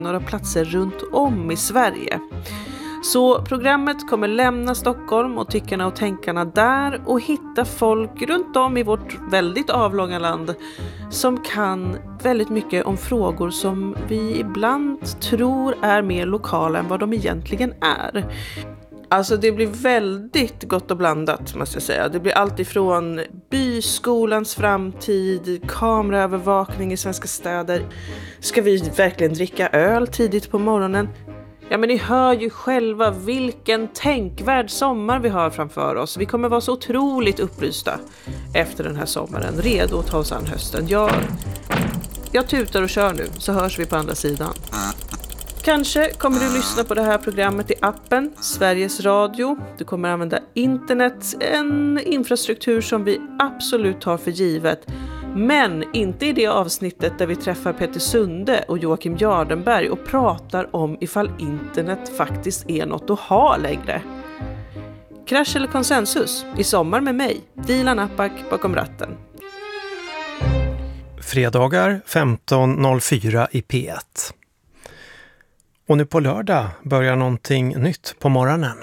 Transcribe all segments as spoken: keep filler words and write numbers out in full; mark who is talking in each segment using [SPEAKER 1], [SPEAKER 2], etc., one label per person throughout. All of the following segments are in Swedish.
[SPEAKER 1] några platser runt om i Sverige. Så programmet kommer lämna Stockholm och tyckarna och tänkarna där och hitta folk runt om i vårt väldigt avlånga land som kan väldigt mycket om frågor som vi ibland tror är mer lokala än vad de egentligen är. Alltså det blir väldigt gott och blandat, måste jag säga. Det blir allt ifrån byskolans framtid, kameraövervakning i svenska städer. Ska vi verkligen dricka öl tidigt på morgonen? Ja, men ni hör ju själva vilken tänkvärd sommar vi har framför oss. Vi kommer vara så otroligt upplysta efter den här sommaren. Redo att ta oss an hösten. Jag, jag tutar och kör nu, så hörs vi på andra sidan. Kanske kommer du lyssna på det här programmet i appen Sveriges Radio. Du kommer använda internet, en infrastruktur som vi absolut tar för givet. Men inte i det avsnittet där vi träffar Peter Sunde och Joakim Jardenberg och pratar om ifall internet faktiskt är något att ha längre. Krasch eller konsensus i sommar med mig, Dilan Apak bakom ratten.
[SPEAKER 2] Fredagar femton noll fyra i P ett. Och nu på lördag börjar någonting nytt på morgonen.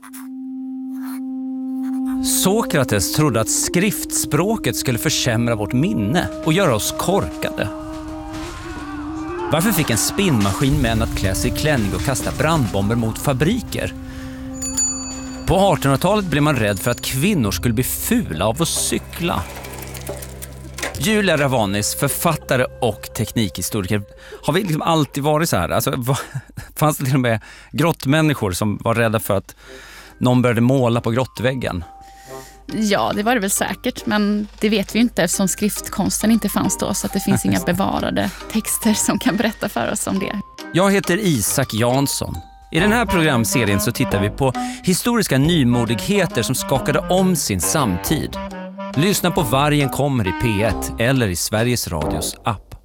[SPEAKER 3] Sokrates trodde att skriftspråket skulle försämra vårt minne och göra oss korkade. Varför fick en spinnmaskin män att klä sig i klänning och kasta brandbomber mot fabriker? På artonhundratalet blev man rädd för att kvinnor skulle bli fula av att cykla. Julia Ravanis, författare och teknikhistoriker, har vi liksom alltid varit så här? Alltså, var, fanns det till och med grottmänniskor som var rädda för att någon började måla på grottväggen?
[SPEAKER 4] Ja, det var det väl säkert, men det vet vi inte eftersom skriftkonsten inte fanns då, så att det finns inga bevarade texter som kan berätta för oss om det.
[SPEAKER 3] Jag heter Isak Jansson. I den här programserien så tittar vi på historiska nymodigheter som skakade om sin samtid. Lyssna på Vargen kommer i P ett eller i Sveriges Radios app.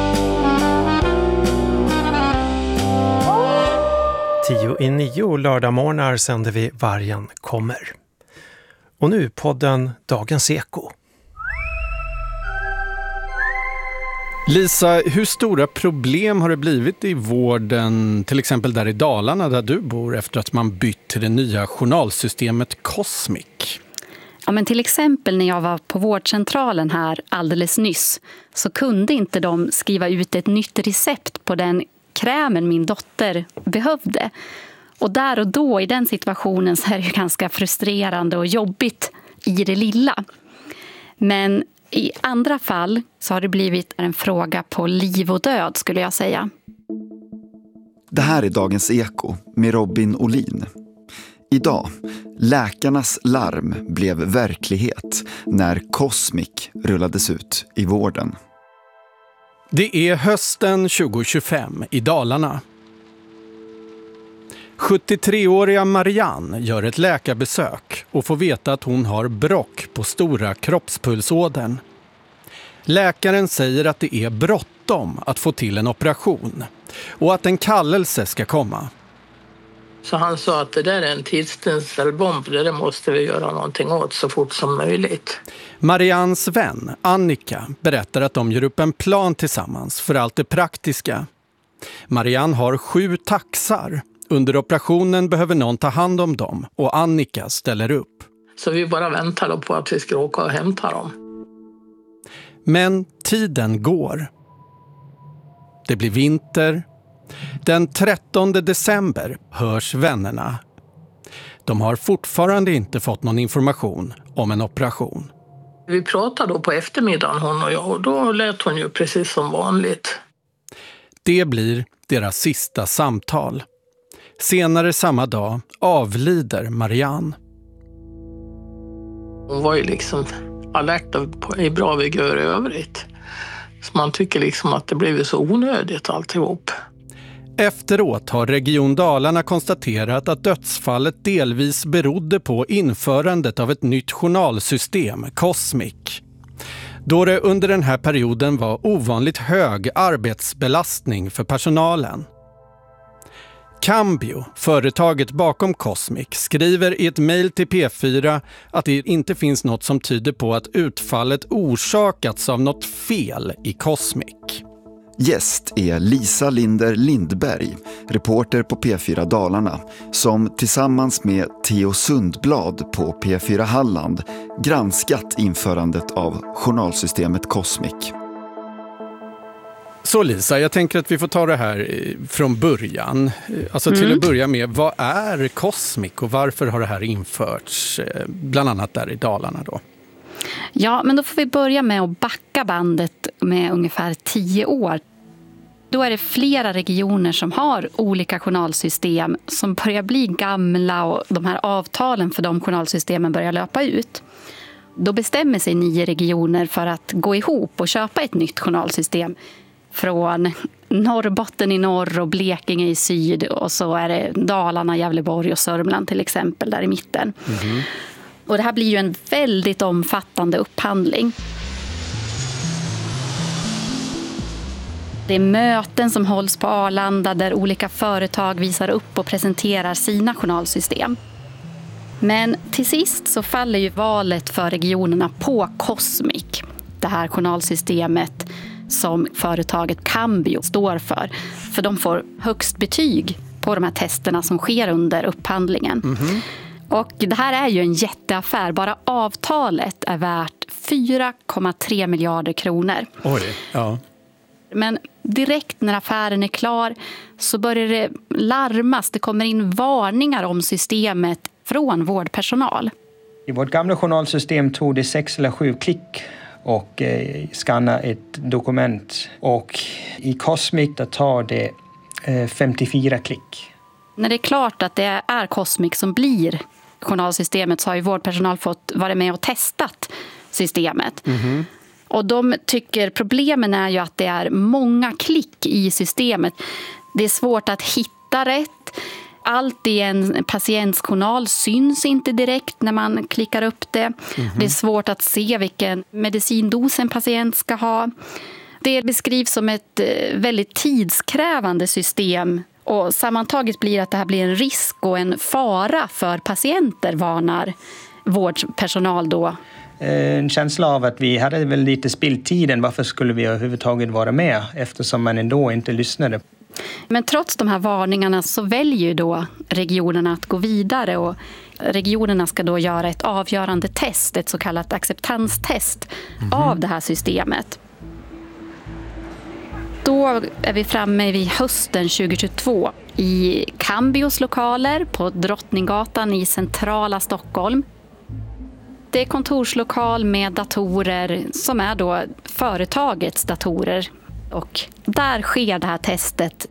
[SPEAKER 2] Tio i nio lördagmorgnar sänder vi Vargen kommer. Och nu podden Dagens Eko.
[SPEAKER 5] Lisa, hur stora problem har det blivit i vården, till exempel där i Dalarna där du bor, efter att man bytt till det nya journalsystemet Cosmic?
[SPEAKER 6] Ja, men till exempel när jag var på vårdcentralen här alldeles nyss så kunde inte de skriva ut ett nytt recept på den krämen min dotter behövde. Och där och då i den situationen så är det ju ganska frustrerande och jobbigt i det lilla. Men i andra fall så har det blivit en fråga på liv och död, skulle jag säga.
[SPEAKER 7] Det här är Dagens Eko med Robin Olin. Idag, läkarnas larm blev verklighet när Cosmic rullades ut i vården.
[SPEAKER 5] Det är hösten tjugo tjugofem i Dalarna. sjuttiotre-åriga Marianne gör ett läkarbesök och får veta att hon har brock på stora kroppspulsådern. Läkaren säger att det är bråttom att få till en operation och att en kallelse ska komma.
[SPEAKER 8] Så han sa att det där är en tidsstensel bomb, det där måste vi göra någonting åt så fort som möjligt.
[SPEAKER 5] Mariannes vän, Annika, berättar att de gör upp en plan tillsammans för allt det praktiska. Marianne har sju taxar. Under operationen behöver någon ta hand om dem och Annika ställer upp.
[SPEAKER 8] Så vi bara väntar på att vi ska åka och hämta dem.
[SPEAKER 5] Men tiden går. Det blir vinter. Den trettonde december hörs vännerna. De har fortfarande inte fått någon information om en operation.
[SPEAKER 8] Vi pratade då på eftermiddagen hon och jag och då lät hon ju precis som vanligt.
[SPEAKER 5] Det blir deras sista samtal. Senare samma dag avlider Marianne.
[SPEAKER 8] Hon var ju liksom alert i bra vigör i övrigt. Så man tycker liksom att det blev så onödigt alltihop.
[SPEAKER 5] Efteråt har Region Dalarna konstaterat att dödsfallet delvis berodde på införandet av ett nytt journalsystem, Cosmic. Då det under den här perioden var ovanligt hög arbetsbelastning för personalen. Cambio, företaget bakom Cosmic, skriver i ett mejl till P fyra att det inte finns något som tyder på att utfallet orsakats av något fel i Cosmic.
[SPEAKER 7] Gäst är Lisa Linder Lindberg, reporter på P fyra Dalarna, som tillsammans med Theo Sundblad på P fyra Halland granskat införandet av journalsystemet Cosmic.
[SPEAKER 5] Så Lisa, jag tänker att vi får ta det här från början. Alltså till mm. att börja med, vad är Cosmic och varför har det här införts bland annat där i Dalarna då?
[SPEAKER 6] Ja, men då får vi börja med att backa bandet med ungefär tio år. Då är det flera regioner som har olika journalsystem som börjar bli gamla och de här avtalen för de journalsystemen börjar löpa ut. Då bestämmer sig nio regioner för att gå ihop och köpa ett nytt journalsystem från Norrbotten i norr och Blekinge i syd och så är det Dalarna, Gävleborg och Sörmland till exempel där i mitten. Mm-hmm. Och det här blir ju en väldigt omfattande upphandling. Det är möten som hålls på Arlanda där olika företag visar upp och presenterar sina journalsystem. Men till sist så faller ju valet för regionerna på Cosmic, det här journalsystemet som företaget Cambio står för. För de får högst betyg på de här testerna som sker under upphandlingen. Mm-hmm. Och det här är ju en jätteaffär. Bara avtalet är värt fyra komma tre miljarder kronor.
[SPEAKER 5] Oj, ja.
[SPEAKER 6] Men direkt när affären är klar så börjar det larmas. Det kommer in varningar om systemet från vårdpersonal.
[SPEAKER 9] I vårt gamla journalsystem tog det sex eller sju klick och eh, skanna ett dokument. Och i Cosmic tar det eh, femtiofyra klick.
[SPEAKER 6] När det är klart att det är Cosmic som blir journalsystemet så har ju vårdpersonal fått vara med och testat systemet. Mm-hmm. Och de tycker problemen är ju att det är många klick i systemet. Det är svårt att hitta rätt. Allt i en patientjournal syns inte direkt när man klickar upp det. Mm-hmm. Det är svårt att se vilken medicindos en patient ska ha. Det beskrivs som ett väldigt tidskrävande system. Och sammantaget blir att det här blir en risk och en fara för patienter, varnar vårdpersonal då.
[SPEAKER 9] En känsla av att vi hade väl lite spilltiden. Varför skulle vi överhuvudtaget vara med eftersom man ändå inte lyssnade?
[SPEAKER 6] Men trots de här varningarna så väljer ju då regionerna att gå vidare och regionerna ska då göra ett avgörande test, ett så kallat acceptanstest mm-hmm. av det här systemet. Då är vi framme vid hösten tjugohundratjugotvå i Cambios lokaler på Drottninggatan i centrala Stockholm. Det är kontorslokal med datorer som är då företagets datorer. Och där sker det här testet.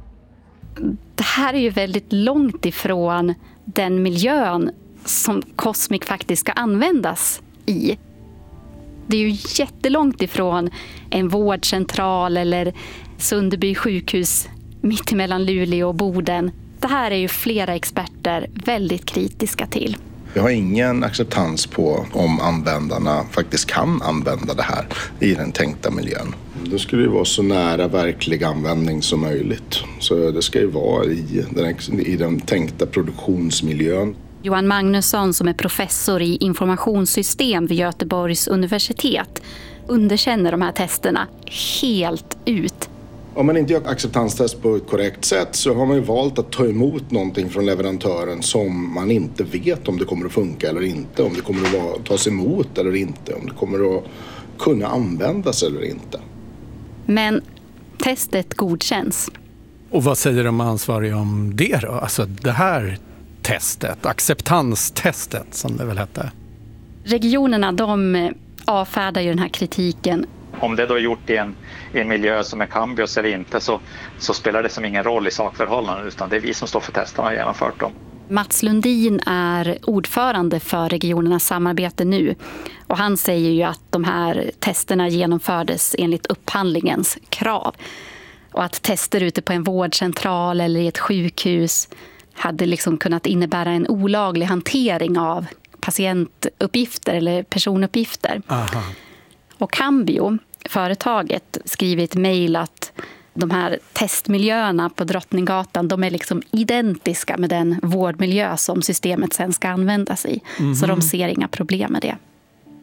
[SPEAKER 6] Det här är ju väldigt långt ifrån den miljön som Cosmic faktiskt ska användas i. Det är ju jättelångt ifrån en vårdcentral eller Sunderby sjukhus mitt emellan Luleå och Boden. Det här är ju flera experter väldigt kritiska till.
[SPEAKER 10] Vi har ingen acceptans på om användarna faktiskt kan använda det här i den tänkta miljön. Det skulle ju vara så nära verklig användning som möjligt. Så det ska ju vara i den, i den tänkta produktionsmiljön.
[SPEAKER 6] Johan Magnusson som är professor i informationssystem vid Göteborgs universitet underkänner de här testerna helt ut.
[SPEAKER 10] Om man inte gör acceptanstest på ett korrekt sätt så har man ju valt att ta emot någonting från leverantören som man inte vet om det kommer att funka eller inte. Om det kommer att vara, tas emot eller inte. Om det kommer att kunna användas eller inte.
[SPEAKER 6] Men testet godkänns.
[SPEAKER 5] Och vad säger de ansvariga om det då? Alltså det här testet, acceptanstestet som det väl hette.
[SPEAKER 6] Regionerna de avfärdar ju den här kritiken.
[SPEAKER 11] Om det då är gjort i en, i en miljö som är Cambios eller inte så, så spelar det som ingen roll i sakförhållanden utan det är vi som står för testerna och genomfört dem.
[SPEAKER 6] Mats Lundin är ordförande för regionernas samarbete nu och han säger ju att de här testerna genomfördes enligt upphandlingens krav och att tester ute på en vårdcentral eller i ett sjukhus hade liksom kunnat innebära en olaglig hantering av patientuppgifter eller personuppgifter. Aha. Och Cambio, företaget, skriver ett mejl att de här testmiljöerna på Drottninggatan, de är liksom identiska med den vårdmiljö som systemet sen ska användas i. Mm-hmm. Så de ser inga problem med det.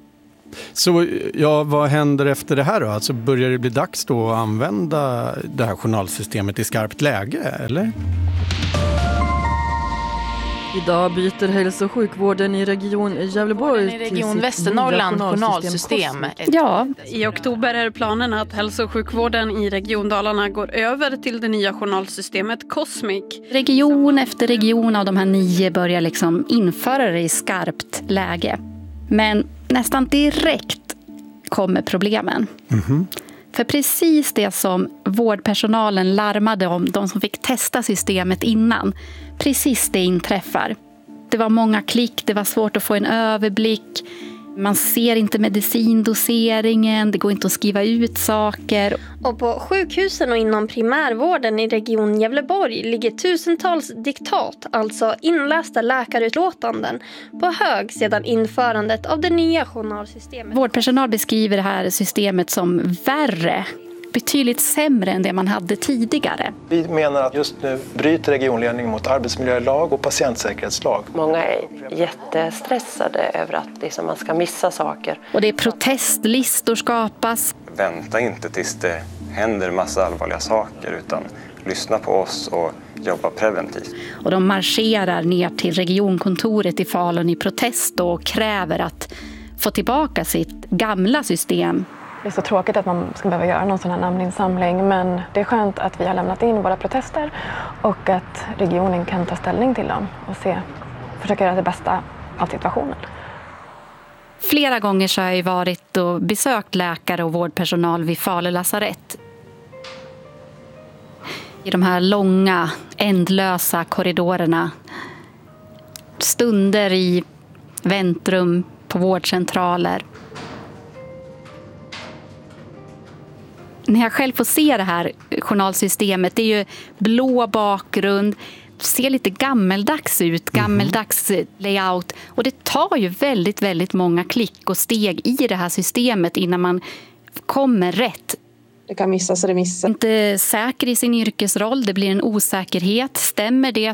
[SPEAKER 5] Så ja, vad händer efter det här då? Alltså börjar det bli dags då att använda det här journalsystemet i skarpt läge, eller?
[SPEAKER 12] Idag byter hälso- och sjukvården i region Gävleborg
[SPEAKER 13] i region Västernorrland journalsystem.
[SPEAKER 6] Ja,
[SPEAKER 14] i oktober är planen att hälso- och sjukvården i region Dalarna går över till det nya journalsystemet Cosmic.
[SPEAKER 6] Region efter region av de här nio börjar liksom införa det i skarpt läge. Men nästan direkt kommer problemen. Mm-hmm. För precis det som vårdpersonalen larmade om, de som fick testa systemet innan, precis det inträffar. Det var många klick, det var svårt att få en överblick. Man ser inte medicindoseringen, det går inte att skriva ut saker.
[SPEAKER 15] Och på sjukhusen och inom primärvården i region Gävleborg ligger tusentals diktat, alltså inlästa läkarutlåtanden, på hög sedan införandet av det nya journalsystemet.
[SPEAKER 6] Vårdpersonal beskriver det här systemet som värre, betydligt sämre än det man hade tidigare.
[SPEAKER 16] Vi menar att just nu bryter regionledningen mot arbetsmiljölag och patientsäkerhetslag.
[SPEAKER 17] Många är jättestressade över att liksom man ska missa saker.
[SPEAKER 6] Och det är protestlistor skapas.
[SPEAKER 18] Vänta inte tills det händer massa allvarliga saker, utan lyssna på oss och jobba preventivt.
[SPEAKER 6] Och de marscherar ner till regionkontoret i Falun i protest och kräver att få tillbaka sitt gamla system.
[SPEAKER 19] Det är så tråkigt att man ska behöva göra någon sån här namninsamling, men det är skönt att vi har lämnat in våra protester och att regionen kan ta ställning till dem och se, försöka göra det bästa av situationen.
[SPEAKER 6] Flera gånger så har jag varit och besökt läkare och vårdpersonal vid Falu lasarett. I de här långa, ändlösa korridorerna. Stunder i väntrum på vårdcentraler. När jag själv får se det här journalsystemet, det är ju blå bakgrund, ser lite gammeldags ut, gammeldags layout. Och det tar ju väldigt, väldigt många klick och steg i det här systemet innan man kommer rätt.
[SPEAKER 20] Det kan missas remisser.
[SPEAKER 6] Inte säker i sin yrkesroll, det blir en osäkerhet. Stämmer det